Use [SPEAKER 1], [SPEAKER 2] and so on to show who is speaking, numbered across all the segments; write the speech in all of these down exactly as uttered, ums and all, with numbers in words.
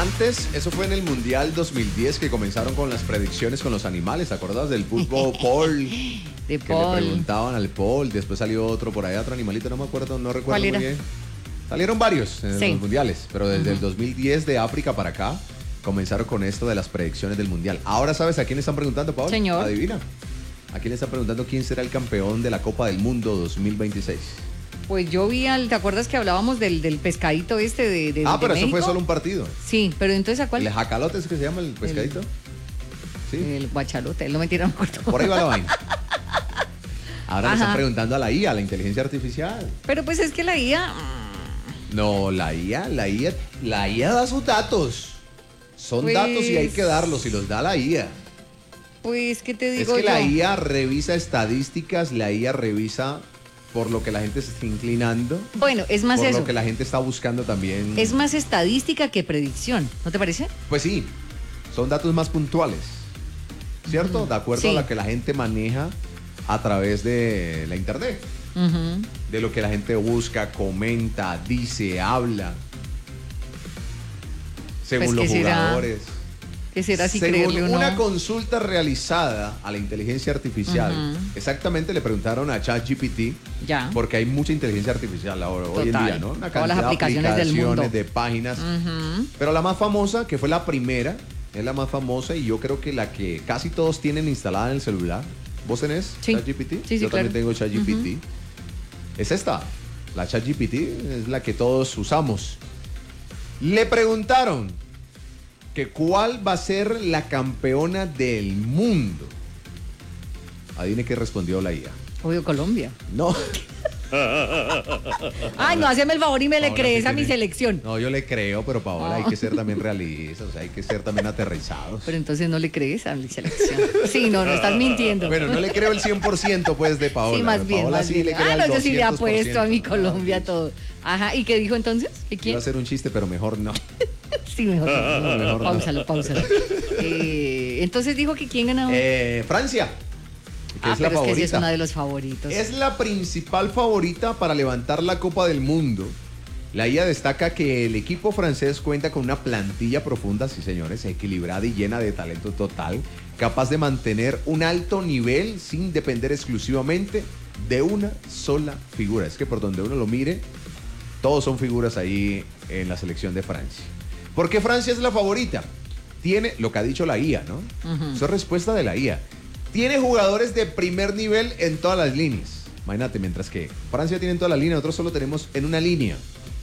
[SPEAKER 1] Antes, eso fue en el Mundial dos mil diez que comenzaron con las predicciones con los animales. ¿Te acuerdas del pulpo Paul?
[SPEAKER 2] De
[SPEAKER 1] que
[SPEAKER 2] Paul.
[SPEAKER 1] le preguntaban al Paul, después salió otro por ahí, otro animalito, no me acuerdo, no recuerdo
[SPEAKER 2] ¿Cuál
[SPEAKER 1] muy
[SPEAKER 2] era?
[SPEAKER 1] bien. Salieron varios en
[SPEAKER 2] Sí.
[SPEAKER 1] los mundiales, pero desde
[SPEAKER 2] Ujú.
[SPEAKER 1] el dos mil diez de África para acá comenzaron con esto de las predicciones del mundial. Ahora, ¿sabes a quién le están preguntando, Paul?
[SPEAKER 2] Señor.
[SPEAKER 1] Adivina. ¿A quién le están preguntando quién será el campeón de la Copa del Mundo dos mil veintiséis?
[SPEAKER 2] Pues yo vi al, ¿te acuerdas que hablábamos del, del pescadito este de, de
[SPEAKER 1] Ah,
[SPEAKER 2] de
[SPEAKER 1] pero eso
[SPEAKER 2] México?
[SPEAKER 1] fue solo un partido.
[SPEAKER 2] Sí, pero entonces ¿a cuál?
[SPEAKER 1] ¿El jacalote es que se llama el pescadito? Sí.
[SPEAKER 2] El guachalote, no mentira, no me acuerdo.
[SPEAKER 1] Por ahí va la vaina. Ahora le están
[SPEAKER 2] Ajá.
[SPEAKER 1] preguntando a la I A, a la inteligencia artificial.
[SPEAKER 2] Pero pues es que la I A...
[SPEAKER 1] No, la I A, la I A, la I A da sus datos. Son
[SPEAKER 2] Pues-
[SPEAKER 1] datos y hay que darlos y los da la I A.
[SPEAKER 2] Pues, ¿qué te
[SPEAKER 1] Es
[SPEAKER 2] digo
[SPEAKER 1] que
[SPEAKER 2] yo?
[SPEAKER 1] la I A revisa estadísticas, la I A revisa por lo que la gente se está inclinando,
[SPEAKER 2] Bueno, es más
[SPEAKER 1] por
[SPEAKER 2] eso.
[SPEAKER 1] lo que la gente está buscando también.
[SPEAKER 2] Es más estadística que predicción, ¿no te parece?
[SPEAKER 1] Pues sí, son datos más puntuales, ¿cierto? De acuerdo
[SPEAKER 2] Sí.
[SPEAKER 1] a lo que la gente maneja a través de la internet,
[SPEAKER 2] Ujú.
[SPEAKER 1] de lo que la gente busca, comenta, dice, habla, según
[SPEAKER 2] Pues,
[SPEAKER 1] los
[SPEAKER 2] ¿qué será?
[SPEAKER 1] jugadores.
[SPEAKER 2] ¿Qué será si
[SPEAKER 1] Según
[SPEAKER 2] creerle o no?
[SPEAKER 1] una consulta realizada a la inteligencia artificial,
[SPEAKER 2] Ujú.
[SPEAKER 1] exactamente le preguntaron a ChatGPT,
[SPEAKER 2] Ya.
[SPEAKER 1] porque hay mucha inteligencia artificial ahora, hoy en
[SPEAKER 2] Total.
[SPEAKER 1] día, ¿no? Una
[SPEAKER 2] Todas las
[SPEAKER 1] cantidad
[SPEAKER 2] aplicaciones
[SPEAKER 1] de
[SPEAKER 2] del mundo.
[SPEAKER 1] aplicaciones, de páginas.
[SPEAKER 2] Ujú.
[SPEAKER 1] Pero la más famosa, que fue la primera, es la más famosa y yo creo que la que casi todos tienen instalada en el celular. ¿Vos tenés
[SPEAKER 2] Sí.
[SPEAKER 1] ChatGPT?
[SPEAKER 2] Sí, sí,
[SPEAKER 1] yo
[SPEAKER 2] claro.
[SPEAKER 1] también tengo ChatGPT. Es esta, la ChatGPT, es la que todos usamos. Le preguntaron que cuál va a ser la campeona del mundo. Adivine qué respondió la I A.
[SPEAKER 2] Obvio, Colombia.
[SPEAKER 1] No.
[SPEAKER 2] Ay, no, haceme el favor y me le
[SPEAKER 1] Paola
[SPEAKER 2] crees
[SPEAKER 1] sí
[SPEAKER 2] a mi
[SPEAKER 1] tiene-
[SPEAKER 2] selección.
[SPEAKER 1] No, yo le creo, pero Paola, hay
[SPEAKER 2] Ah.
[SPEAKER 1] que ser también realistas, o sea, hay que ser también aterrizados.
[SPEAKER 2] Pero entonces no le crees a mi selección. Sí, no, no estás mintiendo.
[SPEAKER 1] Bueno, no le creo el cien por ciento pues de Paola.
[SPEAKER 2] Sí, más bien,
[SPEAKER 1] Paola
[SPEAKER 2] más
[SPEAKER 1] sí
[SPEAKER 2] bien.
[SPEAKER 1] le creo
[SPEAKER 2] Ah,
[SPEAKER 1] al
[SPEAKER 2] no, yo sí le
[SPEAKER 1] doscientos por ciento.
[SPEAKER 2] apuesto a mi
[SPEAKER 1] Ah,
[SPEAKER 2] Colombia
[SPEAKER 1] sí.
[SPEAKER 2] todo. Ajá, ¿y qué dijo entonces? ¿Y
[SPEAKER 1] Iba
[SPEAKER 2] quién?
[SPEAKER 1] a hacer un chiste, pero mejor no.
[SPEAKER 2] Sí, mejor. no.
[SPEAKER 1] No, mejor no.
[SPEAKER 2] Páusalo, páusalo. Eh, entonces dijo que quién ganaba.
[SPEAKER 1] Eh, Francia, que
[SPEAKER 2] ah,
[SPEAKER 1] es la
[SPEAKER 2] pero es que sí es
[SPEAKER 1] favorita.
[SPEAKER 2] una de los favoritos.
[SPEAKER 1] Es la principal favorita para levantar la Copa del Mundo. La I A destaca que el equipo francés cuenta con una plantilla profunda, sí señores, equilibrada y llena de talento total, capaz de mantener un alto nivel sin depender exclusivamente de una sola figura. Es que por donde uno lo mire, todos son figuras ahí en la selección de Francia. ¿Por qué Francia es la favorita? Tiene, lo que ha dicho la I A, ¿no?
[SPEAKER 2] Ujú.
[SPEAKER 1] Eso es respuesta de la I A. Tiene jugadores de primer nivel en todas las líneas. Imagínate, mientras que Francia tiene en todas las líneas, nosotros solo tenemos en una línea.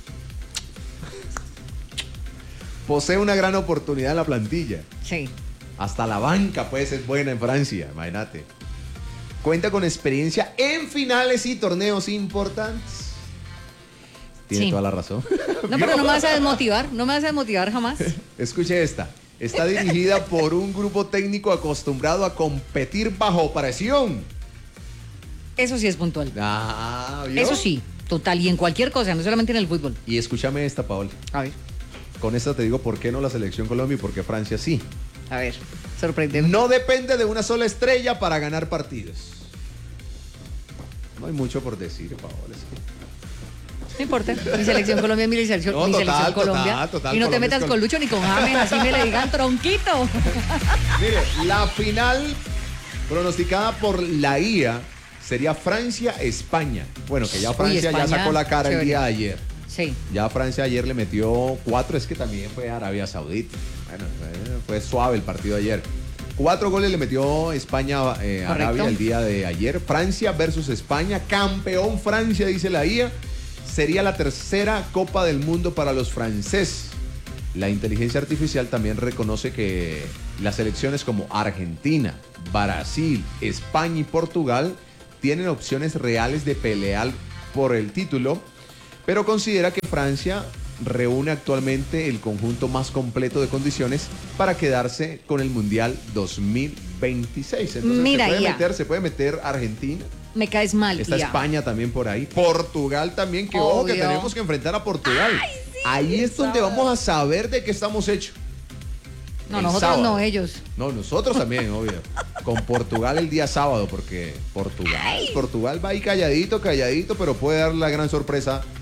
[SPEAKER 1] Posee una gran oportunidad en la plantilla.
[SPEAKER 2] Sí.
[SPEAKER 1] Hasta la banca puede ser buena en Francia, imagínate. Cuenta con experiencia en finales y torneos importantes. Tiene
[SPEAKER 2] Sí.
[SPEAKER 1] toda la razón.
[SPEAKER 2] No, pero no me vas a desmotivar, no me vas a desmotivar jamás.
[SPEAKER 1] Escuche esta. Está dirigida por un grupo técnico acostumbrado a competir bajo presión.
[SPEAKER 2] Eso sí es puntual.
[SPEAKER 1] Ah, ¿vio?
[SPEAKER 2] Eso sí, total. Y en cualquier cosa, no solamente en el fútbol.
[SPEAKER 1] Y escúchame esta, Paola.
[SPEAKER 2] A ver,
[SPEAKER 1] Con esta te digo por qué no la selección Colombia y por qué Francia sí.
[SPEAKER 2] a ver, sorprendeme.
[SPEAKER 1] No depende de una sola estrella para ganar partidos. No hay mucho por decir, Paola. es que-
[SPEAKER 2] No importa, mi selección Colombia es mi selección,
[SPEAKER 1] No,
[SPEAKER 2] mi
[SPEAKER 1] total,
[SPEAKER 2] selección
[SPEAKER 1] total,
[SPEAKER 2] Colombia.
[SPEAKER 1] total,
[SPEAKER 2] y no te
[SPEAKER 1] Colombia
[SPEAKER 2] metas
[SPEAKER 1] es
[SPEAKER 2] con
[SPEAKER 1] Col-
[SPEAKER 2] Lucho ni con James, así me le digan tronquito.
[SPEAKER 1] Mire, la final pronosticada por la I A sería Francia-España. Bueno, que ya
[SPEAKER 2] Uy,
[SPEAKER 1] Francia ya
[SPEAKER 2] España,
[SPEAKER 1] sacó la cara el
[SPEAKER 2] chévere.
[SPEAKER 1] día de ayer.
[SPEAKER 2] Sí.
[SPEAKER 1] Ya Francia ayer le metió cuatro, es que también fue Arabia Saudita. Bueno, fue, fue suave el partido de ayer. Cuatro goles le metió España eh, a
[SPEAKER 2] Correcto.
[SPEAKER 1] Arabia el día de ayer. Francia versus España. Campeón Francia, dice la I A. Sería la tercera Copa del Mundo para los franceses. La inteligencia artificial también reconoce que las selecciones como Argentina, Brasil, España y Portugal tienen opciones reales de pelear por el título, pero considera que Francia reúne actualmente el conjunto más completo de condiciones para quedarse con el Mundial dos mil veintiséis. Entonces
[SPEAKER 2] Mira,
[SPEAKER 1] se puede
[SPEAKER 2] ya.
[SPEAKER 1] meter, se puede meter Argentina,
[SPEAKER 2] Me caes mal,
[SPEAKER 1] está
[SPEAKER 2] tía.
[SPEAKER 1] España también por ahí, Portugal también, que ojo que
[SPEAKER 2] Obvio.
[SPEAKER 1] tenemos que enfrentar a Portugal. Ahí es donde
[SPEAKER 2] sábado.
[SPEAKER 1] vamos a saber de qué estamos hechos.
[SPEAKER 2] No,
[SPEAKER 1] el
[SPEAKER 2] nosotros
[SPEAKER 1] sábado.
[SPEAKER 2] no, ellos.
[SPEAKER 1] No, nosotros también, obvio. Con Portugal el día sábado, porque Portugal, Portugal va ahí calladito, calladito, pero puede dar la gran sorpresa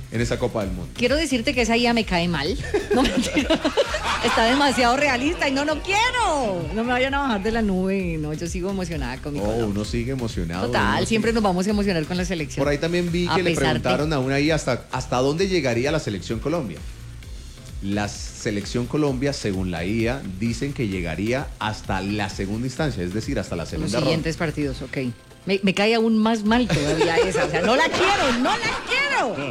[SPEAKER 1] en esa Copa del Mundo.
[SPEAKER 2] Quiero decirte que esa I A me cae mal. No, mentira. Está demasiado realista y no, no quiero. No me vayan a bajar de la nube. No, yo sigo emocionada con mi
[SPEAKER 1] Oh,
[SPEAKER 2] Colombia.
[SPEAKER 1] uno sigue emocionado.
[SPEAKER 2] Total,
[SPEAKER 1] uno
[SPEAKER 2] siempre
[SPEAKER 1] sigue-
[SPEAKER 2] nos vamos a emocionar con la selección.
[SPEAKER 1] Por ahí también vi
[SPEAKER 2] A
[SPEAKER 1] que le
[SPEAKER 2] pesar de-
[SPEAKER 1] preguntaron a una I A hasta, hasta dónde llegaría la selección Colombia. La selección Colombia, según la I A, dicen que llegaría hasta la segunda instancia, es decir, hasta la
[SPEAKER 2] Los
[SPEAKER 1] segunda ronda.
[SPEAKER 2] siguientes partidos, ok. Me, me cae aún más mal todavía esa. O sea, no la quiero, no la quiero.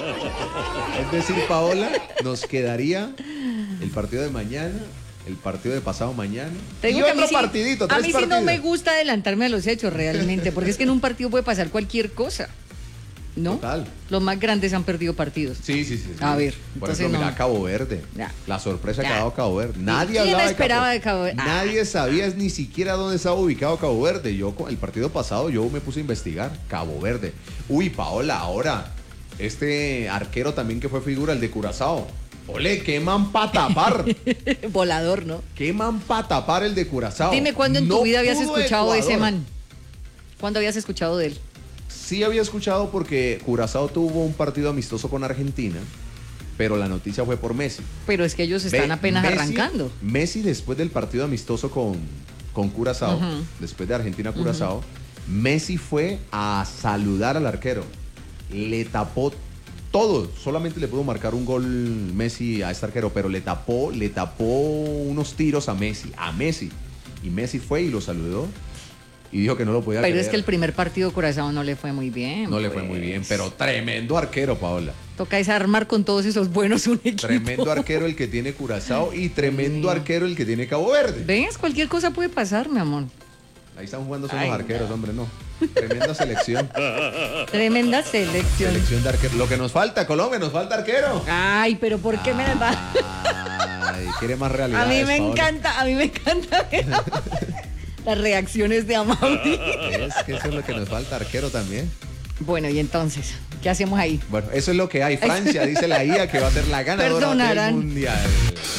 [SPEAKER 1] Es decir, Paola, nos quedaría el partido de mañana, el partido de pasado mañana
[SPEAKER 2] Te digo
[SPEAKER 1] y
[SPEAKER 2] que a
[SPEAKER 1] otro
[SPEAKER 2] mí sí-
[SPEAKER 1] partidito,
[SPEAKER 2] A
[SPEAKER 1] tres
[SPEAKER 2] mí sí
[SPEAKER 1] partidos.
[SPEAKER 2] no me gusta adelantarme a los hechos realmente, porque es que en un partido puede pasar cualquier cosa. ¿No?
[SPEAKER 1] Total.
[SPEAKER 2] Los más grandes han perdido partidos.
[SPEAKER 1] Sí, sí, sí. sí.
[SPEAKER 2] A ver,
[SPEAKER 1] Por
[SPEAKER 2] entonces
[SPEAKER 1] ejemplo,
[SPEAKER 2] no.
[SPEAKER 1] mira Cabo Verde.
[SPEAKER 2] Ya.
[SPEAKER 1] La sorpresa que
[SPEAKER 2] Ya.
[SPEAKER 1] ha dado Cabo Verde. Nadie
[SPEAKER 2] ¿Quién
[SPEAKER 1] hablaba
[SPEAKER 2] esperaba
[SPEAKER 1] de
[SPEAKER 2] de Cabo Verde?
[SPEAKER 1] Nadie sabía ni siquiera dónde estaba ubicado Cabo Verde. Yo con el partido pasado yo me puse a investigar. Cabo Verde. Uy, Paola, ahora este arquero también que fue figura, el de Curazao. Ole, qué man pa' tapar.
[SPEAKER 2] Volador, ¿no?
[SPEAKER 1] Qué man pa' tapar el de Curazao.
[SPEAKER 2] Dime cuándo en
[SPEAKER 1] No
[SPEAKER 2] tu vida habías
[SPEAKER 1] pudo
[SPEAKER 2] escuchado de ese
[SPEAKER 1] Ecuador.
[SPEAKER 2] man. ¿Cuándo habías escuchado de él?
[SPEAKER 1] Sí había escuchado porque Curazao tuvo un partido amistoso con Argentina, pero la noticia fue por Messi.
[SPEAKER 2] Pero es que ellos están
[SPEAKER 1] Ve,
[SPEAKER 2] apenas
[SPEAKER 1] Messi-
[SPEAKER 2] arrancando.
[SPEAKER 1] Messi después del partido amistoso con, con Curazao,
[SPEAKER 2] Ujú.
[SPEAKER 1] después de Argentina-Curazao, Messi fue a saludar al arquero. Le tapó todo. Solamente le pudo marcar un gol Messi a este arquero, pero le tapó, le tapó unos tiros a Messi, a Messi. Y Messi fue y lo saludó y dijo que no lo podía
[SPEAKER 2] Pero
[SPEAKER 1] creer.
[SPEAKER 2] es que el primer partido Curazao no le fue muy bien.
[SPEAKER 1] No le fue
[SPEAKER 2] pues.
[SPEAKER 1] muy bien, pero tremendo arquero, Paola.
[SPEAKER 2] Toca desarmar con todos esos buenos un equipo.
[SPEAKER 1] Tremendo arquero el que tiene Curazao y tremendo
[SPEAKER 2] Sí.
[SPEAKER 1] arquero el que tiene Cabo Verde.
[SPEAKER 2] ¿Ves? Cualquier cosa puede pasar, mi amor.
[SPEAKER 1] Ahí están jugando son
[SPEAKER 2] Ay,
[SPEAKER 1] los arqueros, hombre, no. Tremenda selección.
[SPEAKER 2] Tremenda selección.
[SPEAKER 1] Selección de arqueros. Lo que nos falta, Colombia, nos falta arquero.
[SPEAKER 2] Ay, pero ¿por qué me las va?
[SPEAKER 1] Ay, quiere más realidad.
[SPEAKER 2] A mí me encanta, a mí me encanta ver las reacciones de Amaury.
[SPEAKER 1] Es que eso es lo que nos falta, arquero también.
[SPEAKER 2] Bueno, y entonces, ¿qué hacemos ahí?
[SPEAKER 1] Bueno, eso es lo que hay. Francia, dice la I A, que va a ser la ganadora
[SPEAKER 2] Perdonarán.
[SPEAKER 1] del Mundial.